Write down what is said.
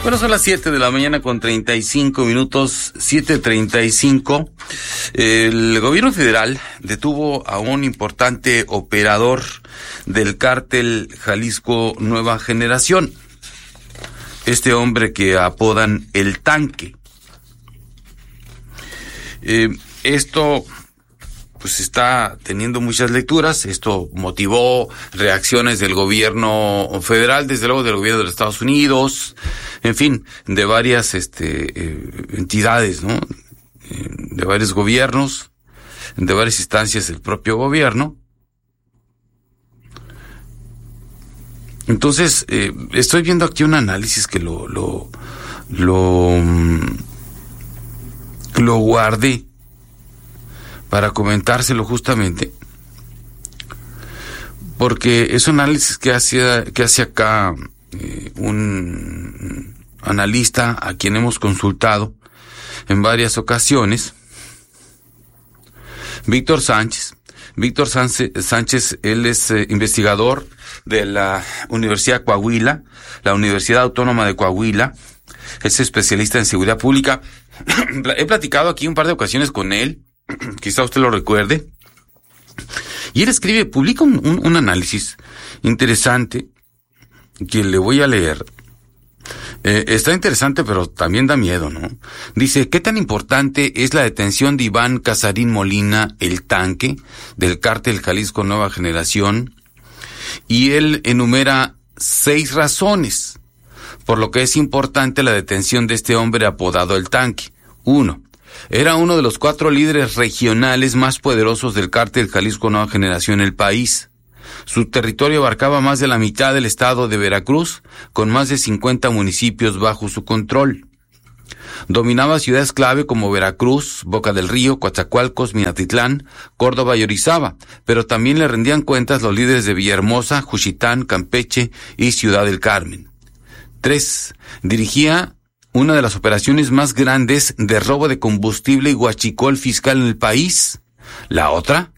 Bueno, son las 7 de la mañana con 35 minutos, 7:35. El gobierno federal detuvo a un importante operador del cártel Jalisco Nueva Generación. Este hombre que apodan El Tanque. Esto pues está teniendo muchas lecturas. Esto motivó reacciones del gobierno federal, desde luego del gobierno de los Estados Unidos, en fin, de varias entidades, ¿no? De varios gobiernos, de varias instancias del propio gobierno. Entonces, estoy viendo aquí un análisis que lo guardé para comentárselo justamente, porque es un análisis que hace acá un analista a quien hemos consultado en varias ocasiones, Víctor Sánchez. Víctor Sánchez, él es investigador de la Universidad de Coahuila, la Universidad Autónoma de Coahuila, es especialista en seguridad pública. He platicado aquí un par de ocasiones con él, quizá usted lo recuerde, y él publica un análisis interesante que le voy a leer. Está interesante, pero también da miedo, ¿no? Dice, ¿qué tan importante es la detención de Iván Casarín Molina, El Tanque, del cártel Jalisco Nueva Generación? Y él enumera 6 razones por lo que es importante la detención de este hombre apodado El Tanque. 1. Era uno de los 4 líderes regionales más poderosos del cártel Jalisco Nueva Generación en el país. Su territorio abarcaba más de la mitad del estado de Veracruz, con más de 50 municipios bajo su control. Dominaba ciudades clave como Veracruz, Boca del Río, Coatzacoalcos, Minatitlán, Córdoba y Orizaba, pero también le rendían cuentas los líderes de Villahermosa, Juchitán, Campeche y Ciudad del Carmen. 3. Dirigía una de las operaciones más grandes de robo de combustible y huachicol fiscal en el país. La otra